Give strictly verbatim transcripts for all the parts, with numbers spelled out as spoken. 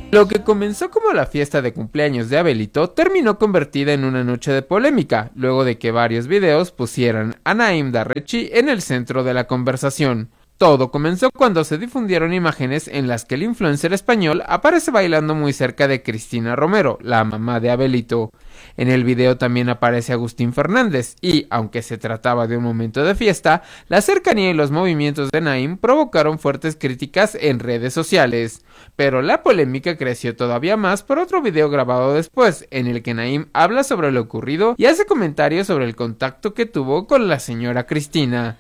Lo que comenzó como la fiesta de cumpleaños de Abelito terminó convertida en una noche de polémica, luego de que varios videos pusieran a Naim Darrechi en el centro de la conversación. Todo comenzó cuando se difundieron imágenes en las que el influencer español aparece bailando muy cerca de Cristina Romero, la mamá de Abelito. En el video también aparece Agustín Fernández y, aunque se trataba de un momento de fiesta, la cercanía y los movimientos de Naim provocaron fuertes críticas en redes sociales. Pero la polémica creció todavía más por otro video grabado después, en el que Naim habla sobre lo ocurrido y hace comentarios sobre el contacto que tuvo con la señora Cristina.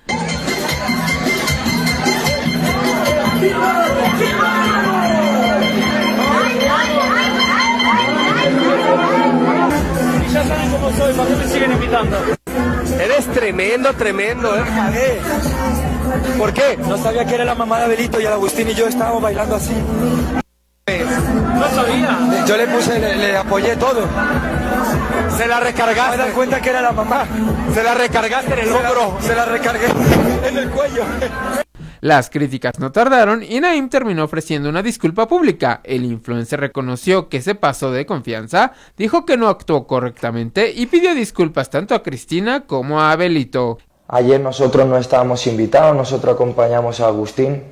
Ya saben cómo soy, ¿para qué me siguen invitando? Eres tremendo, tremendo, ¿eh? ¿Por qué? No sabía que era la mamá de Abelito y el Agustín y yo estábamos bailando así. No sabía. Yo le puse, le, le apoyé todo. Se la recargaste. Me dan cuenta que era la mamá. Se la recargaste en el hombro. Se la recargué en el cuello. Las críticas no tardaron y Naim terminó ofreciendo una disculpa pública. El influencer reconoció que se pasó de confianza, dijo que no actuó correctamente y pidió disculpas tanto a Cristina como a Abelito. Ayer nosotros no estábamos invitados, nosotros acompañamos a Agustín.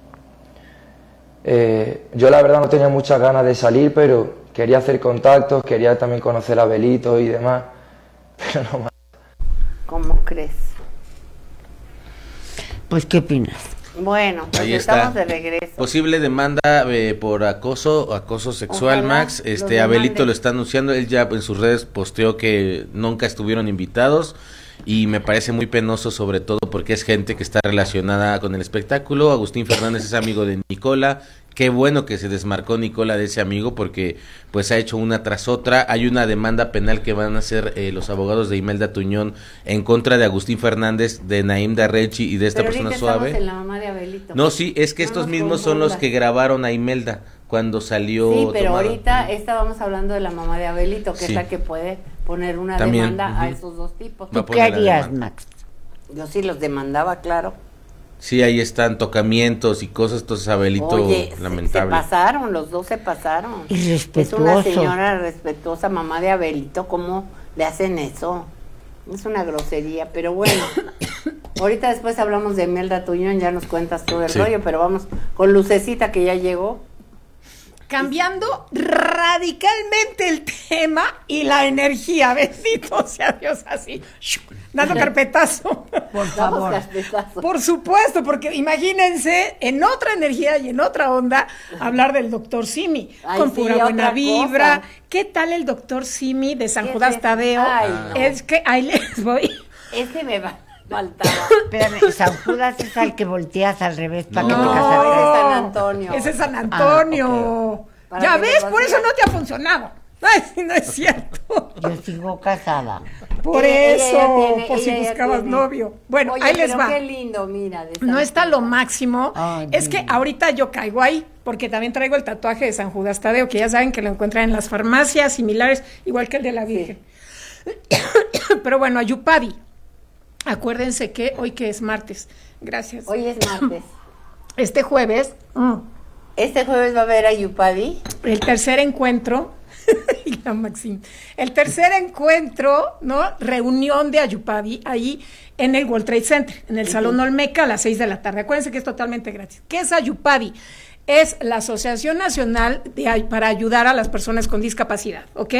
Eh, yo la verdad no tenía muchas ganas de salir, pero quería hacer contactos, quería también conocer a Abelito y demás, pero no más. ¿Cómo crees? Pues, ¿qué opinas? Bueno, pues Ahí estamos está. de regreso. Posible demanda eh, por acoso, acoso sexual, Ojalá Max. Este lo Abelito demanden. lo está anunciando, él ya en sus redes posteó que nunca estuvieron invitados y me parece muy penoso, sobre todo porque es gente que está relacionada con el espectáculo. Agustín Fernández es amigo de Nicola. Qué bueno que se desmarcó Nicola de ese amigo porque pues ha hecho una tras otra. Hay una demanda penal que van a hacer eh, los abogados de Imelda Tuñón en contra de Agustín Fernández, de Naim Darrechi y de esta Pero persona ahorita suave. estamos en la mamá de Abelito. No, sí, es que No estos nos mismos son los confundas. que grabaron a Imelda cuando salió Sí, pero tomada. ahorita estábamos hablando de la mamá de Abelito, que Sí. es la que puede poner una También, demanda a ujú. esos dos tipos. Va a ¿Tú qué poner la harías, demanda. Max? Yo sí los demandaba, claro. Sí, ahí están tocamientos y cosas, entonces Abelito, Oye, se- lamentable. Se, pasaron, los dos se pasaron. Es Irrespetuoso. una señora respetuosa, mamá de Abelito, ¿cómo le hacen eso? Es una grosería, pero bueno. Ahorita después hablamos de Imelda Tuñón, ya nos cuentas todo el Sí. rollo, pero vamos con Lucecita que ya llegó. Cambiando radicalmente el tema y la energía, bendito sea Dios, así, dando carpetazo. Por Damos favor. carpetazo. Por supuesto, porque imagínense en otra energía y en otra onda hablar del doctor Simi, Ay, con sí, pura otra buena vibra. cosa. ¿Qué tal el doctor Simi de San ¿Qué Judas te- Tadeo? Ay, no. Es que ahí les voy. Ese me va, faltaba. Espérame, San Judas es al que volteas al revés para que te No, casas. ese es San Antonio. Ese es San Antonio. Ah, Para Ya que ves, te por eso vacías. no te ha funcionado. Ay, sí, no es cierto. Yo sigo casada. Por Ella- ella eso, ya tiene- por si ella ya buscabas tiene. novio. Bueno, Oye, ahí les pero va. qué lindo, mira. de San No está lo Judas. máximo. Ay, es que divino. ahorita yo caigo ahí, porque también traigo el tatuaje de San Judas Tadeo, que ya saben que lo encuentran en las farmacias similares, igual que el de la Virgen. Pero bueno, Ayupadi. Acuérdense que hoy que es martes. Gracias. Hoy es martes. Este jueves, mm, Este jueves va a haber a Yupadi. el tercer encuentro. y la Maxine, el tercer encuentro, ¿no? Reunión de Ayupadi ahí en el World Trade Center, en el Salón Olmeca a las seis de la tarde. Acuérdense que es totalmente gratis. ¿Qué es Ayupadi? Es la Asociación Nacional de, Ay- para ayudar a las personas con discapacidad, ¿ok?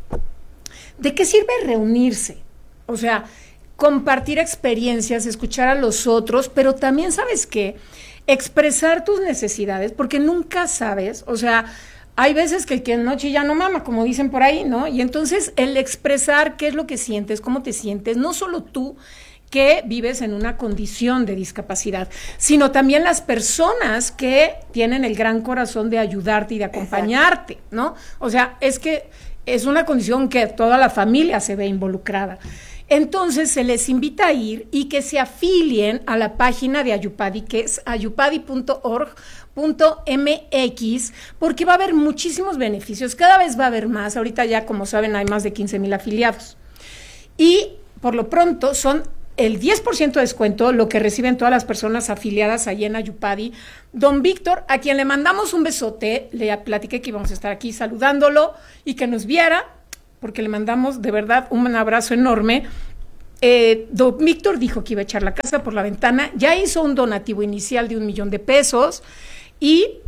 ¿De qué sirve reunirse? O sea, compartir experiencias, escuchar a los otros, pero también, ¿sabes qué? Expresar tus necesidades, porque nunca sabes, o sea, hay veces que el que no chilla no mama, como dicen por ahí, ¿no? Y entonces el expresar qué es lo que sientes, cómo te sientes, no solo tú que vives en una condición de discapacidad, sino también las personas que tienen el gran corazón de ayudarte y de acompañarte, ¿no? O sea, es que es una condición que toda la familia se ve involucrada. Entonces se les invita a ir y que se afilien a la página de Ayupadi, que es ayupadi punto org punto m x, porque va a haber muchísimos beneficios, cada vez va a haber más. Ahorita ya, como saben, hay más de quince mil afiliados. Y por lo pronto son el diez por ciento de descuento, lo que reciben todas las personas afiliadas allí en Ayupadi. Don Víctor, a quien le mandamos un besote, le platiqué que íbamos a estar aquí saludándolo y que nos viera, porque le mandamos de verdad un abrazo enorme. Eh, don Víctor dijo que iba a echar la casa por la ventana, ya hizo un donativo inicial de un millón de pesos y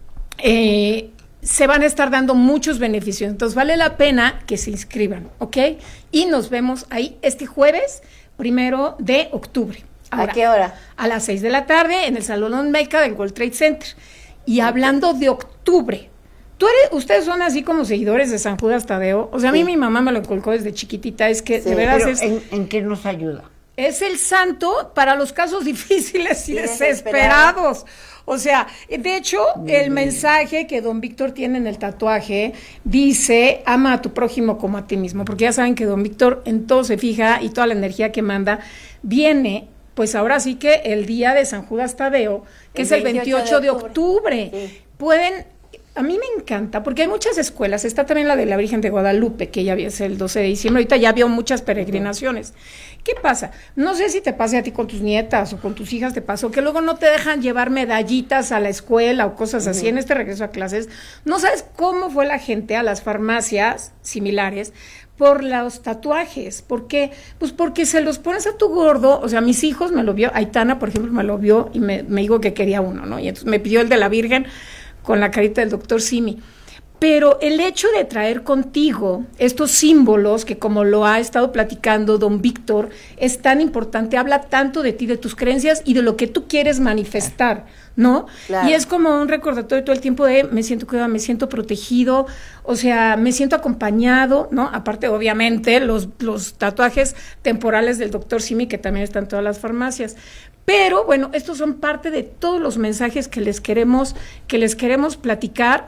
eh, se van a estar dando muchos beneficios, entonces vale la pena que se inscriban, ¿ok? Y nos vemos ahí este jueves, primero de octubre. Ahora, ¿a qué hora? A las seis de la tarde en el Salón Olmeca del World Trade Center. Y hablando de octubre, ¿tú eres, ustedes son así como seguidores de San Judas Tadeo? O sea, a mí Sí. mi mamá me lo inculcó desde chiquitita, es que Sí, de veras Pero, es... ¿en, ¿en qué nos ayuda? Es el santo para los casos difíciles y Sí, desesperados. O sea, de hecho, el mensaje que don Víctor tiene en el tatuaje dice, ama a tu prójimo como a ti mismo, porque ya saben que don Víctor en todo se fija y toda la energía que manda viene, pues ahora sí que el día de San Judas Tadeo, que El es el veintiocho veintiocho de de octubre. octubre. Sí. Pueden... A mí me encanta, porque hay muchas escuelas, está también la de la Virgen de Guadalupe, que ya es el doce de diciembre, ahorita ya vio muchas peregrinaciones. ¿Qué pasa? No sé si te pase a ti con tus nietas o con tus hijas, te pasó que luego no te dejan llevar medallitas a la escuela o cosas así en este regreso a clases. No sabes cómo fue la gente a las farmacias similares por los tatuajes. ¿Por qué? Pues porque se los pones a tu gordo, o sea, mis hijos me lo vio, Aitana, por ejemplo, me lo vio y me, me dijo que quería uno, ¿no? Y entonces me pidió el de la Virgen con la carita del doctor Simi. Pero el hecho de traer contigo estos símbolos, que como lo ha estado platicando don Víctor, es tan importante, habla tanto de ti, de tus creencias y de lo que tú quieres manifestar, ¿no? Claro. Y es como un recordatorio todo el tiempo de me siento cuidado, me siento protegido, o sea, me siento acompañado, ¿no? Aparte, obviamente, los, los tatuajes temporales del doctor Simi, que también están en todas las farmacias. Pero, bueno, estos son parte de todos los mensajes que les queremos, que les queremos platicar.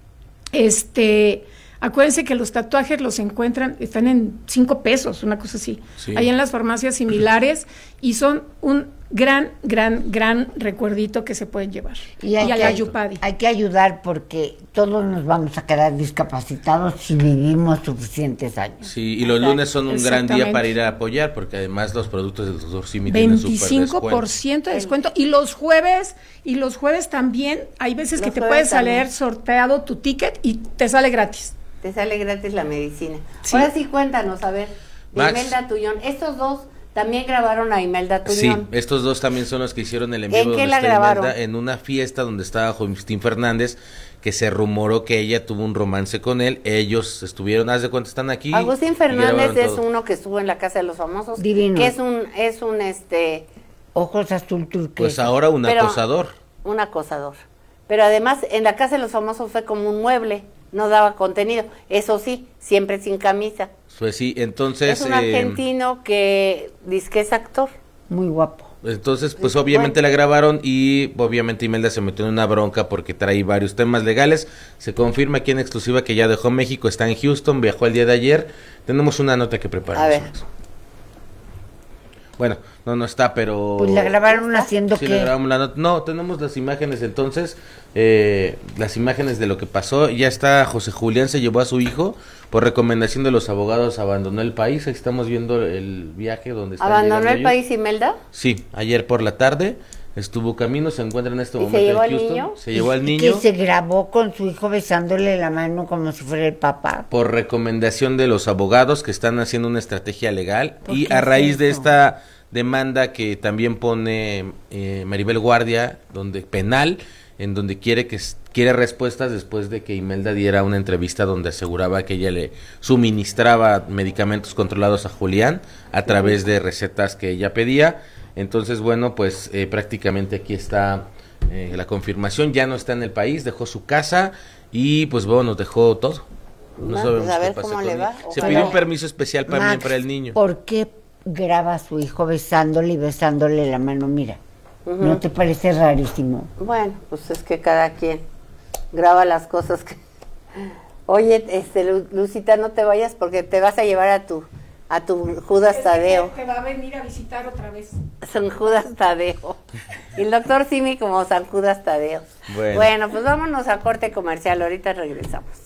Este, acuérdense que los tatuajes los encuentran, están en cinco pesos, una cosa así, Sí. ahí en las farmacias similares, y son un gran, gran, gran recuerdito que se pueden llevar. Y hay, a que, la Yupadi. hay que ayudar porque todos nos vamos a quedar discapacitados si vivimos suficientes años. Sí, y los lunes son un gran día Exactamente. para ir a apoyar, porque además los productos del doctor Simi tienen súper veinticinco por descuento. ciento de descuento, y los jueves, y los jueves también, hay veces que Los te jueves puedes también. salir sorteado tu ticket y te sale gratis. Te sale gratis la medicina. Sí. Ahora sí, cuéntanos, a ver, de Max. Imelda Tuñón. Estos dos también grabaron a Imelda Sí, Tuñón. estos dos también son los que hicieron el en ¿En vivo qué donde la está grabaron? Imelda, en una fiesta donde estaba Agustín Fernández, que se rumoró que ella tuvo un romance con él. Ellos estuvieron, haz de cuenta, están aquí. Agustín y Fernández grabaron es todo. uno que estuvo en la Casa de los Famosos. Divino. Que es un, es un, este, Ojos azul turquesa. Pues ahora un Pero- acosador. un acosador. Pero además, en la Casa de los Famosos fue como un mueble, no daba contenido. Eso sí, siempre sin camisa. Pues sí, entonces... Es un eh, argentino que dice que es actor. Muy guapo. Entonces, pues Sí, obviamente bueno. la grabaron y obviamente Imelda se metió en una bronca porque trae varios temas legales. Se confirma aquí en exclusiva que ya dejó México, está en Houston, viajó el día de ayer. Tenemos una nota que preparar. A ver. Bueno, no, no está, pero... Pues la grabaron haciendo Sí, que... le grabamos la nota. No, tenemos las imágenes entonces, eh, las imágenes de lo que pasó. Ya está, José Julián se llevó a su hijo, por recomendación de los abogados abandonó el país. Ahí estamos viendo el viaje donde está ¿Abandonó el país Imelda? Sí, ayer por la tarde estuvo camino, se encuentra en este ¿Y se momento llevó en al Houston. niño? Se llevó al Que niño se grabó con su hijo besándole la mano como si fuera el papá. por recomendación de los abogados que están haciendo una estrategia legal ¿Por y qué a es raíz de eso? esta demanda que también pone eh, Maribel Guardia, donde penal, en donde quiere que s- quiere respuestas después de que Imelda diera una entrevista donde aseguraba que ella le suministraba medicamentos controlados a Julián a través de recetas que ella pedía. Entonces, bueno, pues eh, prácticamente aquí está eh, la confirmación. Ya no está en el país, dejó su casa y pues bueno, nos dejó todo. No Ah, sabemos pues a qué ver pasa cómo con le él. va. Se Ojalá. pidió un permiso especial para, Max, para el niño. ¿por qué graba a su hijo besándole y besándole la mano? Mira, ¿no te parece rarísimo? Bueno, pues es que cada quien graba las cosas que... Oye, este, Lu- Lucita, no te vayas porque te vas a llevar a tu a tu Judas Tadeo. Te va a venir a visitar otra vez. San Judas Tadeo. Y el doctor Simi como San Judas Tadeo. Bueno. Bueno, pues vámonos a corte comercial, ahorita regresamos.